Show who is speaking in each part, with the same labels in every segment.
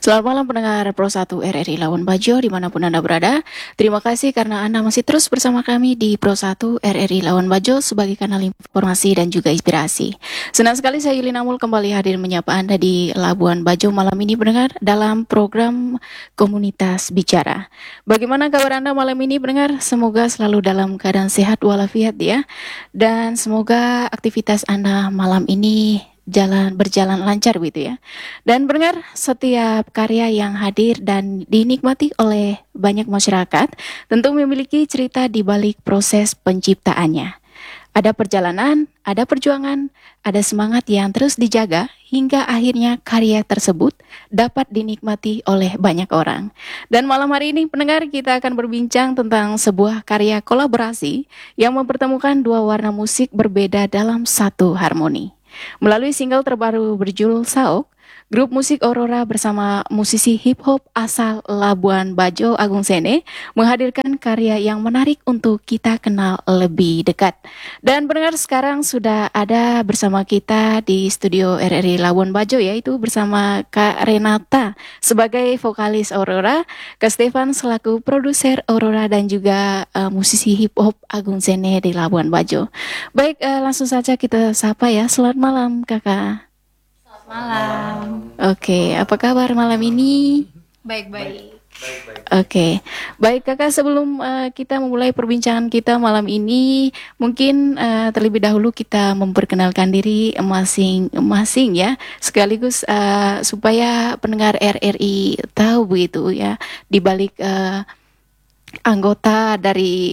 Speaker 1: Selamat malam pendengar Pro 1 RRI Labuan Bajo dimanapun Anda berada. Terima kasih karena Anda masih terus bersama kami di Pro 1 RRI Labuan Bajo sebagai kanal informasi dan juga inspirasi. Senang sekali saya Yulina Mul kembali hadir menyapa Anda di Labuan Bajo malam ini pendengar dalam program Komunitas Bicara. Bagaimana kabar Anda malam ini pendengar? Semoga selalu dalam keadaan sehat walafiat ya. Dan semoga aktivitas Anda malam ini berjalan lancar begitu ya. Dan pendengar, setiap karya yang hadir dan dinikmati oleh banyak masyarakat tentu memiliki cerita di balik proses penciptaannya. Ada perjalanan, ada perjuangan, ada semangat yang terus dijaga hingga akhirnya karya tersebut dapat dinikmati oleh banyak orang. Dan malam hari ini pendengar kita akan berbincang tentang sebuah karya kolaborasi yang mempertemukan dua warna musik berbeda dalam satu harmoni. Melalui single terbaru berjudul Saok, grup musik Aurora bersama musisi hip hop asal Labuan Bajo Agung Sene menghadirkan karya yang menarik untuk kita kenal lebih dekat. Dan pendengar sekarang sudah ada bersama kita di studio RRI Labuan Bajo yaitu bersama Kak Renata sebagai vokalis Aurora, Kak Stefan selaku produser Aurora dan juga musisi hip hop Agung Sene di Labuan Bajo. Baik, langsung saja kita sapa ya. Selamat malam Kakak.
Speaker 2: Malam.
Speaker 1: Oke, apa kabar malam ini?
Speaker 2: Baik-baik.
Speaker 1: Oke, baik Kakak sebelum kita memulai perbincangan kita malam ini, mungkin terlebih dahulu kita memperkenalkan diri masing-masing ya, sekaligus supaya pendengar RRI tahu begitu ya, di balik anggota dari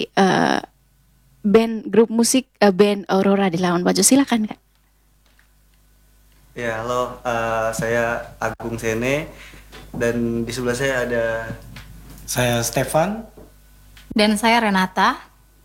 Speaker 1: grup musik band Aurora di Labuan Bajo. Silakan Kak.
Speaker 3: Ya, halo, saya Agung Sene dan di sebelah saya ada
Speaker 4: Saya Stefan.
Speaker 2: Dan saya Renata.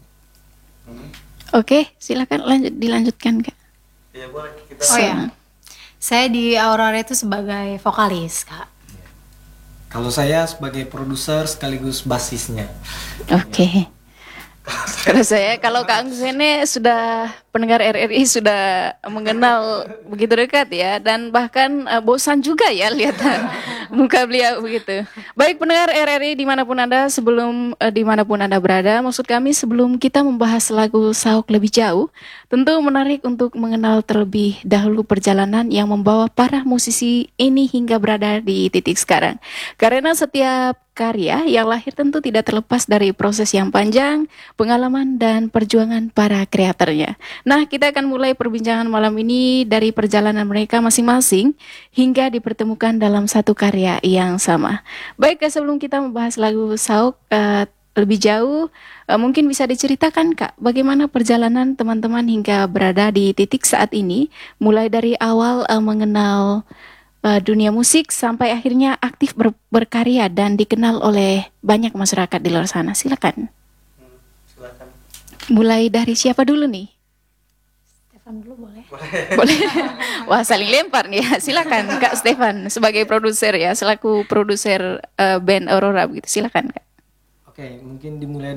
Speaker 1: Oke, silakan dilanjutkan Kak.
Speaker 3: ya boleh kita
Speaker 2: Oh ya, saya di Aurora itu sebagai vokalis, Kak.
Speaker 4: Kalau saya sebagai produser sekaligus basisnya.
Speaker 1: Oke. Kalau Kak Agung Sene sudah pendengar RRI sudah mengenal begitu dekat ya, dan bahkan bosan juga ya lihat muka beliau begitu. Baik pendengar RRI dimanapun Anda berada, maksud kami sebelum kita membahas lagu Saok lebih jauh, tentu menarik untuk mengenal terlebih dahulu perjalanan yang membawa para musisi ini hingga berada di titik sekarang. Karena setiap karya yang lahir tentu tidak terlepas dari proses yang panjang, pengalaman dan perjuangan para kreatornya. Nah, kita akan mulai perbincangan malam ini dari perjalanan mereka masing-masing hingga dipertemukan dalam satu karya yang sama. Baik, sebelum kita membahas lagu Saok lebih jauh, mungkin bisa diceritakan Kak, bagaimana perjalanan teman-teman hingga berada di titik saat ini, mulai dari awal mengenal dunia musik sampai akhirnya aktif berkarya dan dikenal oleh banyak masyarakat di luar sana. Silakan.
Speaker 3: silakan.
Speaker 1: Mulai dari siapa dulu nih?
Speaker 2: Stefan dulu boleh?
Speaker 1: Boleh. Wah, saling lempar nih ya. Silakan Kak Stefan sebagai produser ya, selaku produser band Aurora begitu. Silakan Kak.
Speaker 4: Oke, mungkin dimulai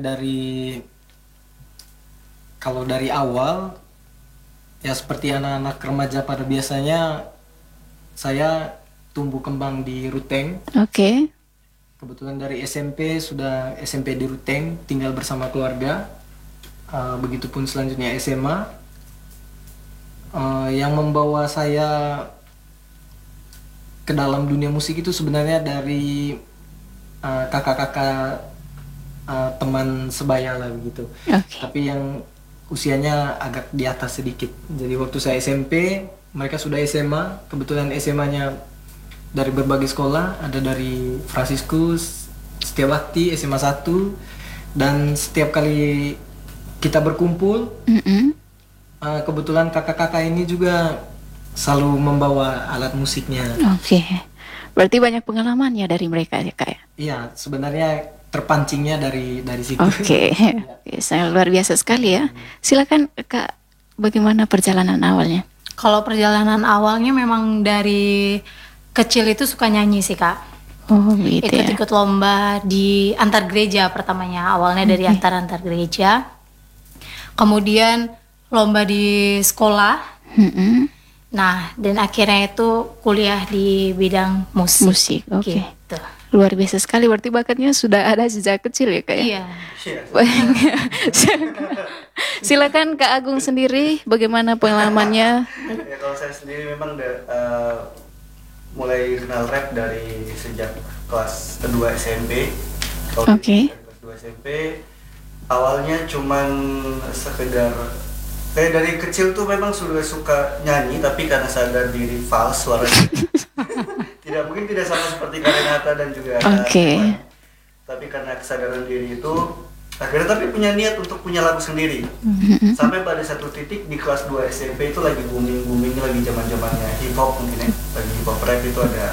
Speaker 4: kalau dari awal ya seperti anak-anak remaja pada biasanya, saya tumbuh kembang di Ruteng.
Speaker 1: Oke.
Speaker 4: Kebetulan dari SMP sudah SMP di Ruteng, tinggal bersama keluarga. Begitupun selanjutnya SMA. Yang membawa saya ke dalam dunia musik itu sebenarnya dari kakak-kakak teman sebaya lah begitu.
Speaker 1: Oke.
Speaker 4: Tapi yang usianya agak di atas sedikit. Jadi waktu saya SMP, mereka sudah SMA. Kebetulan SMA-nya dari berbagai sekolah, ada dari Fransiskus, Setiabakti, SMA 1. Dan setiap kali kita berkumpul, kebetulan kakak-kakak ini juga selalu membawa alat musiknya.
Speaker 1: Oke. Berarti banyak pengalamannya dari mereka ya Kak ya?
Speaker 4: Iya, sebenarnya terpancingnya dari situ.
Speaker 1: Oke. Oke, sangat luar biasa sekali ya. Silakan Kak, bagaimana perjalanan awalnya?
Speaker 2: Kalau perjalanan awalnya memang dari kecil itu suka nyanyi sih, Kak.
Speaker 1: Oh gitu ya.
Speaker 2: Ikut-ikut lomba di antar gereja pertamanya. Awalnya dari antar gereja. Kemudian lomba di sekolah. Nah, dan akhirnya itu kuliah di bidang musik.
Speaker 1: Musik, oke.
Speaker 2: Gitu.
Speaker 1: Luar biasa sekali, berarti bakatnya sudah ada sejak kecil ya Kak ya?
Speaker 2: Iya.
Speaker 3: Iya.
Speaker 1: Baik. Silakan Kak Agung sendiri, bagaimana pengalamannya?
Speaker 3: Ya kalau saya sendiri memang mulai kenal rap dari sejak kelas kedua SMP. Kalau
Speaker 1: Oke.
Speaker 3: dari kelas 2 SMP awalnya cuman sekedar kayak dari kecil tuh memang sudah suka nyanyi, tapi karena sadar diri fals suaranya tidak sama seperti Karenata dan juga
Speaker 1: Oke.
Speaker 3: Iwan. Tapi karena kesadaran diri itu akhirnya tapi punya niat untuk punya lagu sendiri. Sampai pada satu titik di kelas 2 SMP itu lagi booming lagi zaman-zamannya hip hop mungkin ya. Lagi hip hop rap itu ada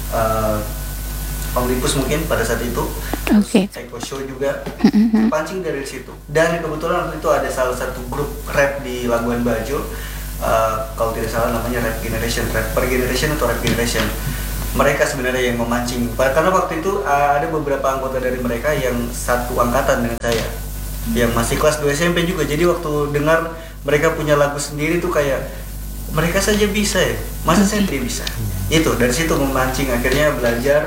Speaker 3: Omnibus mungkin pada saat itu.
Speaker 1: Oke.
Speaker 3: Eko Show juga pancing dari situ. Dan kebetulan waktu itu ada salah satu grup rap di Labuan Bajo, kalau tidak salah namanya Rap Generation, Rapper Generation atau Rap Generation. Mereka sebenarnya yang memancing, karena waktu itu ada beberapa anggota dari mereka yang satu angkatan dengan saya, yang masih kelas 2 SMP juga. Jadi waktu dengar mereka punya lagu sendiri tuh kayak mereka saja bisa ya, masa saya tidak bisa? Itu dari situ memancing, akhirnya belajar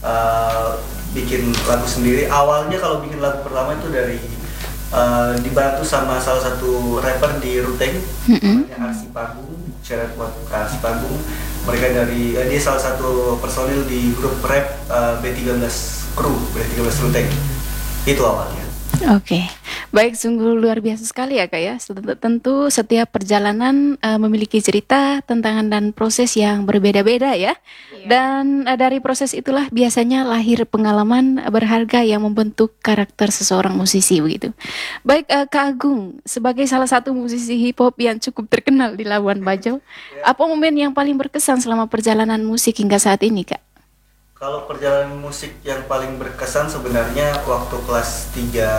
Speaker 3: bikin lagu sendiri. Awalnya kalau bikin lagu pertama itu dari dibantu sama salah satu rapper di Ruteng, namanya Arsi Pagung, syarat buat Arsi Pagung. Mereka dari dia salah satu personil di grup rap B13 Crew, B13 Ruteng. Itu awalnya.
Speaker 1: Oke, baik, sungguh luar biasa sekali ya Kak ya. Tentu setiap perjalanan memiliki cerita, tantangan dan proses yang berbeda-beda ya. Dan dari proses itulah biasanya lahir pengalaman berharga yang membentuk karakter seseorang musisi begitu. Baik, Kak Agung, sebagai salah satu musisi hip hop yang cukup terkenal di Labuan Bajo, apa momen yang paling berkesan selama perjalanan musik hingga saat ini Kak?
Speaker 3: Kalau perjalanan musik yang paling berkesan sebenarnya waktu kelas 3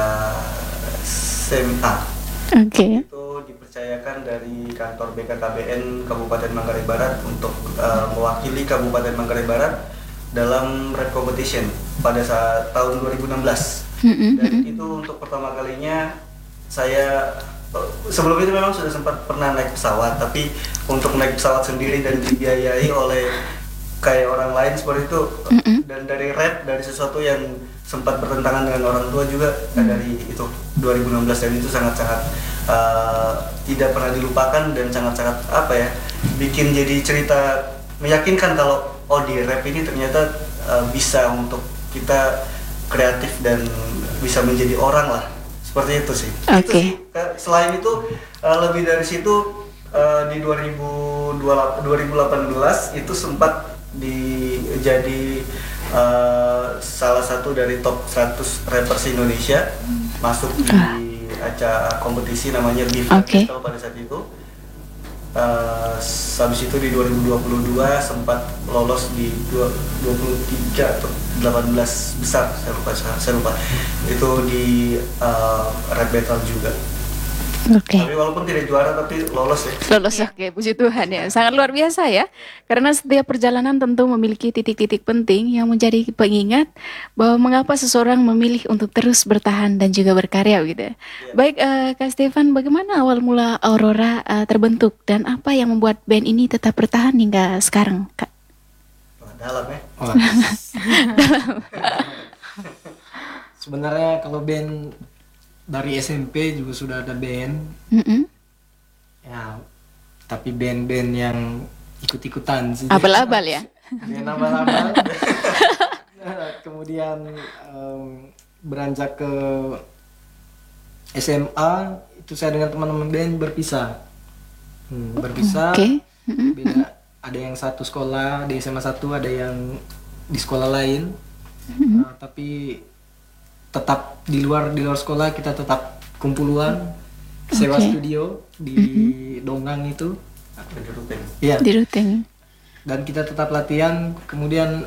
Speaker 3: SMA.
Speaker 1: Oke.
Speaker 3: Itu dipercayakan dari kantor BKKBN Kabupaten Manggarai Barat untuk mewakili Kabupaten Manggarai Barat dalam rap competition pada saat tahun 2016. Dan itu untuk pertama kalinya saya sebelum itu memang sudah sempat pernah naik pesawat, tapi untuk naik pesawat sendiri dan dibiayai oleh kayak orang lain seperti itu, dan dari rap, dari sesuatu yang sempat bertentangan dengan orang tua juga, dari itu 2016, dan itu sangat-sangat tidak pernah dilupakan dan sangat-sangat apa ya, bikin jadi cerita meyakinkan kalau oh di rap ini ternyata bisa untuk kita kreatif dan bisa menjadi orang lah, seperti itu sih.
Speaker 1: Oke.
Speaker 3: Itu sih. Selain itu lebih dari situ di 2018 itu sempat jadi salah satu dari top 100 rappers Indonesia, masuk di acara kompetisi namanya Beef Battle pada saat itu. Habis itu di 2022 sempat lolos di 23 atau 18 besar, saya lupa. Itu di rap battle juga.
Speaker 1: Oke.
Speaker 3: Tapi walaupun tidak juara tapi lolos ya.
Speaker 1: Lolos, oke, puji Tuhan ya. Sangat luar biasa ya. Karena setiap perjalanan tentu memiliki titik-titik penting yang menjadi pengingat bahwa mengapa seseorang memilih untuk terus bertahan dan juga berkarya gitu ya. Baik, Kak Stefan, bagaimana awal mula Aurora terbentuk dan apa yang membuat band ini tetap bertahan hingga sekarang, Kak?
Speaker 3: Dalam ya.
Speaker 4: Sebenarnya kalau band dari SMP juga sudah ada band, ya, tapi band-band yang ikut-ikutan sih.
Speaker 1: Abal-abal ya.
Speaker 4: Band abal-abal. Kemudian beranjak ke SMA, itu saya dengan teman-teman band berpisah. Berpisah. Beda. Ada yang satu sekolah di SMA 1, ada yang di sekolah lain. Tapi tetap di luar sekolah kita tetap kumpulan, sewa studio di Donggang itu,
Speaker 3: Di Ruteng.
Speaker 4: ya.
Speaker 1: Di Ruteng.
Speaker 4: Dan kita tetap latihan. Kemudian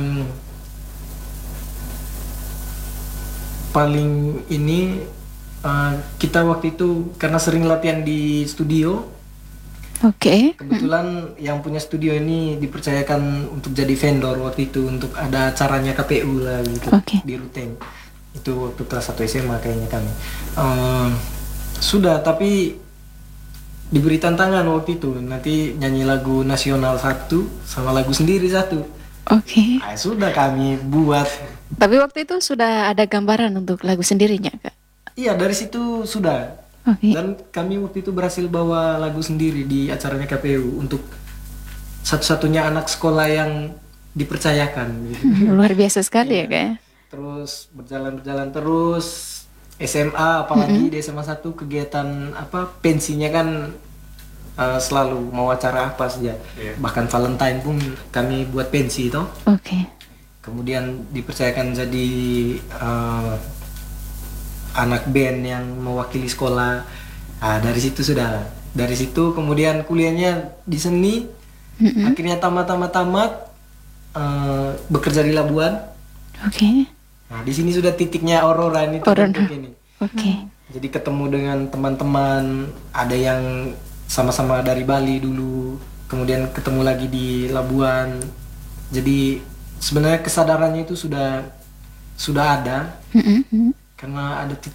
Speaker 4: paling ini kita waktu itu karena sering latihan di studio.
Speaker 1: Oke.
Speaker 4: Kebetulan yang punya studio ini dipercayakan untuk jadi vendor waktu itu untuk ada acaranya KPU lah gitu di Ruteng. Itu waktu kelas 1 SMA kayaknya kami. Sudah, tapi diberi tantangan waktu itu, nanti nyanyi lagu nasional satu sama lagu sendiri satu.
Speaker 1: Oke.
Speaker 4: Sudah kami buat.
Speaker 1: Tapi waktu itu sudah ada gambaran untuk lagu sendirinya, Kak?
Speaker 4: Iya, dari situ sudah.
Speaker 1: Oke.
Speaker 4: Dan kami waktu itu berhasil bawa lagu sendiri di acaranya KPU untuk satu-satunya anak sekolah yang dipercayakan gitu.
Speaker 1: Luar biasa sekali ya, Kak? Ya?
Speaker 4: Terus berjalan terus SMA, apalagi di SMA 1 kegiatan pensinya kan selalu mau acara apa saja. Bahkan Valentine pun kami buat pensi itu.
Speaker 1: Oke.
Speaker 4: Kemudian dipercayakan jadi anak band yang mewakili sekolah. Dari situ sudah. Dari situ kemudian kuliahnya di seni. Akhirnya tamat bekerja di Labuan.
Speaker 1: Oke.
Speaker 4: Nah, di sini sudah titiknya Aurora ini. Ini.
Speaker 1: Oke.
Speaker 4: Jadi ketemu dengan teman-teman, ada yang sama-sama dari Bali dulu, kemudian ketemu lagi di Labuan. Jadi sebenarnya kesadarannya itu sudah ada, karena ada